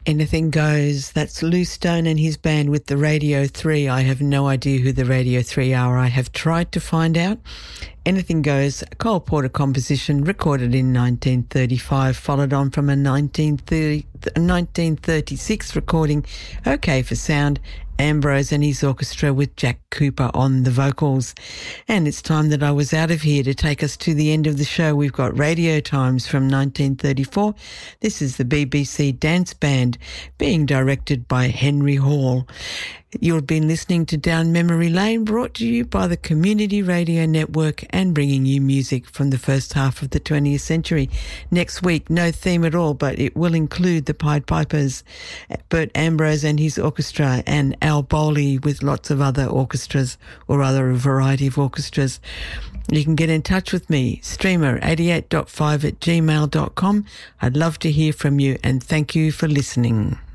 Anything Goes. That's Lou Stone and his band with the Radio 3. I have no idea who the Radio 3 are. I have tried to find out. Anything Goes, a Cole Porter composition recorded in 1935, followed on from a 1936 recording, OK for Sound, Ambrose and his orchestra with Jack Cooper on the vocals. And it's time that I was out of here to take us to the end of the show. We've got Radio Times from 1934. This is the BBC Dance Band being directed by Henry Hall. You've been listening to Down Memory Lane, brought to you by the Community Radio Network and bringing you music from the first half of the 20th century. Next week, no theme at all, but it will include the Pied Pipers, Bert Ambrose and his orchestra, and Al Bowley with lots of other orchestras, or rather a variety of orchestras. You can get in touch with me, streamer88.5@gmail.com. I'd love to hear from you, and thank you for listening.